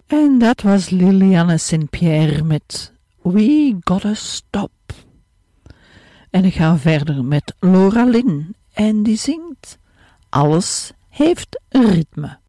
En dat was Liliane St-Pierre met We Gotta Stop. En ik ga verder met Laura Lynn en die zingt Alles heeft een ritme.